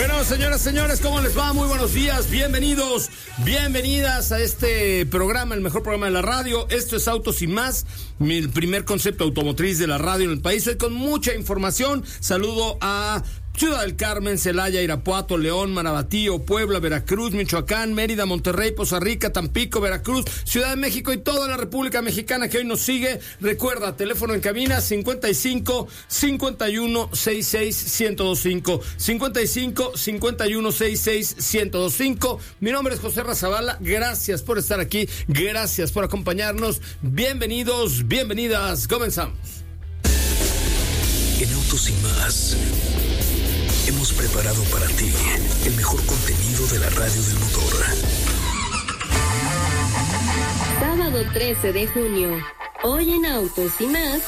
Bueno, señoras, señores, ¿cómo les va? Muy buenos días, bienvenidos, bienvenidas a este programa, el mejor programa de la radio. Esto es Autos y Más, el primer concepto automotriz de la radio en el país. Hoy con mucha información. Saludo a Ciudad del Carmen, Celaya, Irapuato, León, Marabatío, Puebla, Veracruz, Michoacán, Mérida, Monterrey, Poza Rica, Tampico, Veracruz, Ciudad de México y toda la República Mexicana que hoy nos sigue. Recuerda, teléfono en cabina 55 51 66 1025, 55 51 66 1025. Mi nombre es José Razabala. Gracias por estar aquí, gracias por acompañarnos. Bienvenidos, bienvenidas. Comenzamos. En Autos y Más hemos preparado para ti el mejor contenido de la radio del motor. Sábado 13 de junio, hoy en Autos y Más,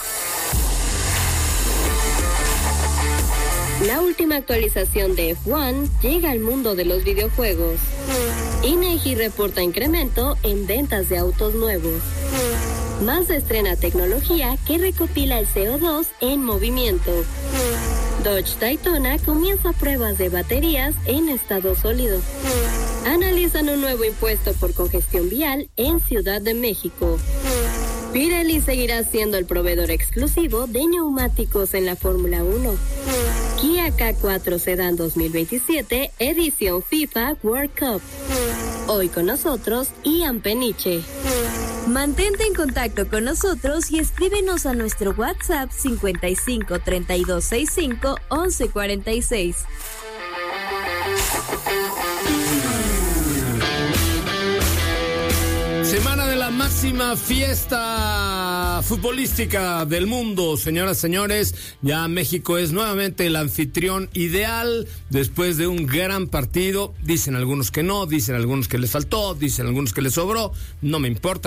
la última actualización de F1 llega al mundo de los videojuegos. INEGI reporta incremento en ventas de autos nuevos. Mazda estrena tecnología que recopila el CO2 en movimiento. Dodge Daytona comienza pruebas de baterías en estado sólido. Analizan un nuevo impuesto por congestión vial en Ciudad de México. Pirelli seguirá siendo el proveedor exclusivo de neumáticos en la Fórmula 1. Kia K4 Sedan 2027, edición FIFA World Cup. Hoy con nosotros, Ian Peniche. Mantente en contacto con nosotros y escríbenos a nuestro WhatsApp 55 32 65 11 46. Semana de la máxima fiesta futbolística del mundo, señoras, señores. Ya México es nuevamente el anfitrión ideal después de un gran partido. Dicen algunos que no, dicen algunos que les faltó, dicen algunos que les sobró. No me importa.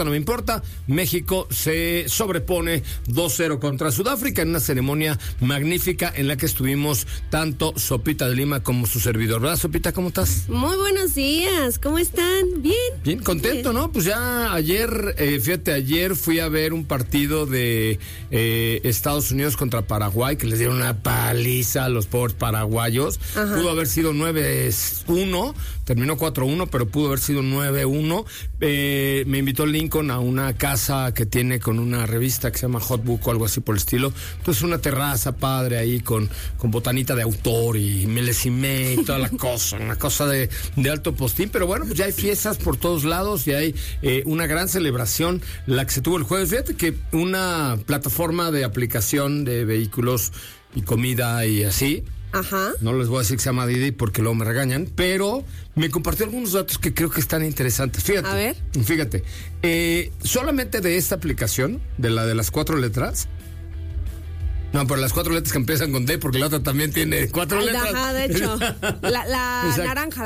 México se sobrepone 2-0 contra Sudáfrica en una ceremonia magnífica en la que estuvimos tanto Sopita de Lima como su servidor. ¿Verdad, Sopita? ¿Cómo estás? Muy buenos días, ¿cómo están? Bien. Bien, contento, ¿no? Pues ya ayer, ayer fui a ver un partido de Estados Unidos contra Paraguay, que les dieron una paliza a los pobres paraguayos. Ajá. Pudo haber sido 9-1, terminó 4-1, pero pudo haber sido 9-1. Me invitó Lincoln a una casa que tiene con una revista que se llama Hot Book o algo así por el estilo. Entonces una terraza padre ahí con botanita de autor y melesimé y toda la cosa, una cosa de alto postín. Pero bueno, pues ya hay fiestas por todos lados y hay una gran celebración la que se tuvo el jueves. Fíjate que una plataforma de aplicación de vehículos y comida y así. Ajá. No les voy a decir que se llama Didi porque luego me regañan, pero me compartió algunos datos que creo que están interesantes. Fíjate. A ver. Fíjate. Solamente de esta aplicación, de las 4 letras. No, pero las 4 letras que empiezan con D, porque la otra también tiene 4 letras. Ajá, de hecho. La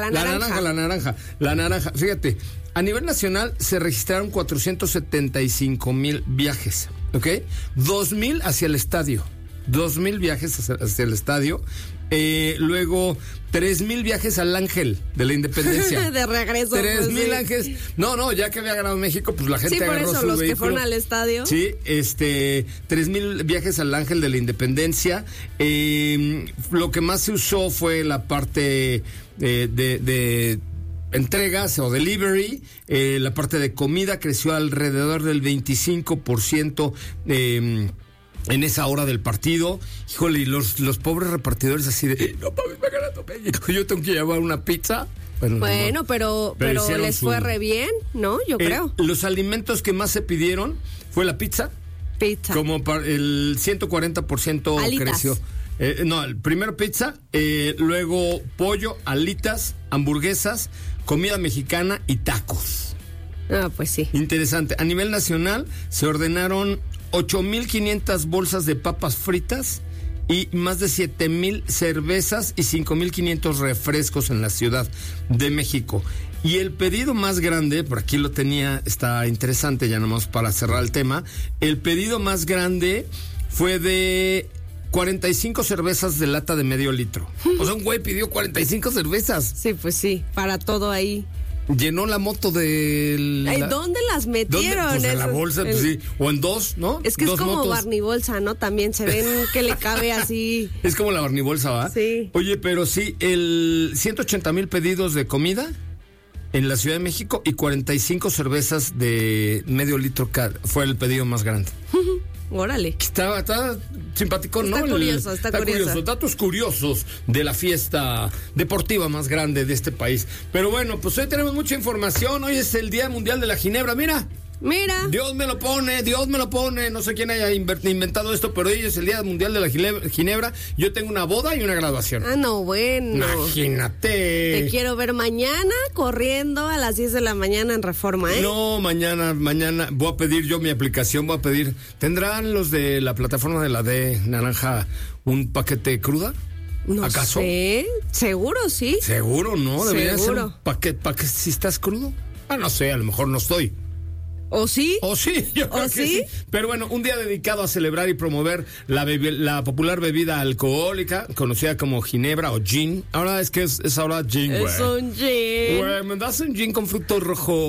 naranja. Fíjate, a nivel nacional se registraron 475,000 viajes, ¿ok? 2,000 hacia el estadio. 2,000 viajes hacia el estadio. Luego 3,000 viajes al Ángel de la Independencia. De regreso. 3,000 sí. Ángeles. No, ya que había ganado México, pues la gente sí, agarró eso, su los vehículo. que fueron al estadio. Sí, 3,000 viajes al Ángel de la Independencia. Lo que más se usó fue la parte de entregas o delivery. La parte de comida creció alrededor del 25%. En esa hora del partido, híjole, y los pobres repartidores así de, no mames, me ganando México, yo tengo que llevar una pizza. Bueno, no. pero les fue re bien, ¿no? Yo creo. Los alimentos que más se pidieron fue la pizza. Como el 140% alitas. Creció. Primero pizza, luego pollo, alitas, hamburguesas, comida mexicana y tacos. Ah, pues sí. Interesante. A nivel nacional se ordenaron 8,500 bolsas de papas fritas y más de 7,000 cervezas y 5,500 refrescos en la Ciudad de México. Y el pedido más grande, por aquí lo tenía, está interesante ya nomás para cerrar el tema, el pedido más grande fue de 45 cervezas de lata de medio litro. O sea, un güey pidió 45 cervezas. Sí, pues sí, para todo ahí. llenó la moto de... ¿Dónde las metieron? Pues en la bolsa, pues sí. O en dos, ¿no? Es que dos es como motos. Barney Bolsa, ¿no? También se ven que le cabe así. Es como la Barney Bolsa, ¿va? Sí. Oye, pero sí, 180,000 pedidos de comida en la Ciudad de México y 45 cervezas de medio litro cada. Fue el pedido más grande. Órale. Está simpático, ¿no? Está curioso. Datos curiosos de la fiesta deportiva más grande de este país. Pero bueno, pues hoy tenemos mucha información. Hoy es el Día Mundial de la Ginebra. Mira. Dios me lo pone. No sé quién haya inventado esto, pero hoy es el Día Mundial de la Ginebra. Yo tengo una boda y una graduación. Ah, no, bueno. Imagínate. Te quiero ver mañana corriendo a las 10 de la mañana en Reforma, ¿eh? No, mañana voy a pedir yo mi aplicación, ¿tendrán los de la plataforma de la D Naranja un paquete cruda? No ¿Acaso? sé, seguro sí. Seguro, ¿no? Debería ser un Seguro. paquete si estás crudo. No sé, a lo mejor no estoy. ¿O sí? Yo creo que sí. Pero bueno, un día dedicado a celebrar y promover la popular bebida alcohólica, conocida como ginebra o gin. Ahora es ahora gin, güey. Es un gin. Güey, ¿me das un gin con frutos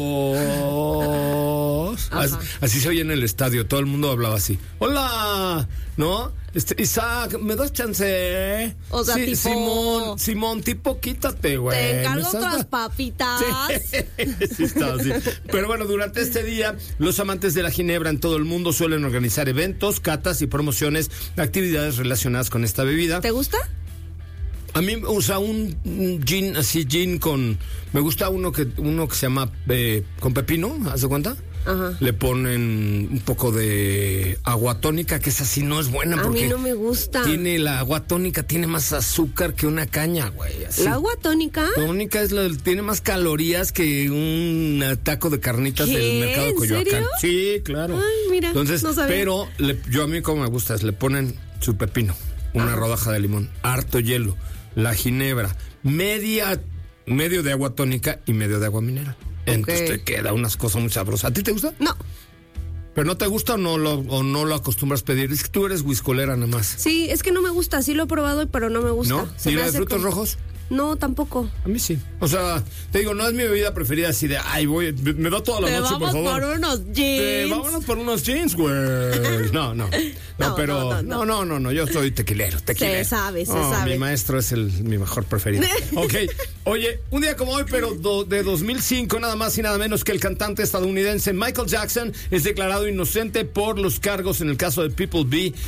rojos? Así se oye en el estadio, todo el mundo hablaba así. ¡Hola! ¿No? Isaac, ¿me das chance? O sea, tipo... Simón, tipo, quítate, güey. Te encargo otras papitas. Sí, está así. Pero bueno, durante este día, los amantes de la ginebra en todo el mundo suelen organizar eventos, catas y promociones, actividades relacionadas con esta bebida. ¿Te gusta? A mí, o sea, un gin, así, gin con... Me gusta uno que se llama con pepino, ¿haz de cuenta? Ajá. Le ponen un poco de agua tónica, que esa sí no es buena. A mí no me gusta. La agua tónica tiene más azúcar que una caña, güey. Así. ¿La agua tónica? Tónica tiene más calorías que un taco de carnitas del mercado de Coyoacán. ¿En serio? Sí, claro. Ay, mira, entonces, no sabía. pero yo a mí como me gusta es le ponen su pepino, una rodaja de limón, harto hielo, la ginebra, medio de agua tónica y medio de agua mineral. Entonces te queda unas cosas muy sabrosas. ¿A ti te gusta? No. ¿Pero no te gusta o no lo acostumbras a pedir? Es que tú eres whiskolera nada más. Sí, es que no me gusta. Sí lo he probado, pero no me gusta. ¿No? ¿Y la de frutos rojos? No, tampoco. A mí sí. O sea, te digo, no es mi bebida preferida así de, me da toda la noche, por favor. Por unos jeans. Vámonos por unos jeans, güey. No, pero no, yo soy tequilero. Se sabe. Mi maestro es mi mejor preferido. Ok, oye, un día como hoy, pero de 2005, nada más y nada menos que el cantante estadounidense Michael Jackson es declarado inocente por los cargos en el caso de People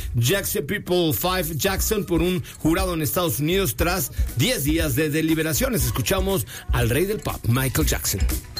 5 Jackson por un jurado en Estados Unidos tras 10 días de deliberaciones. Escuchamos al rey del pop, Michael Jackson.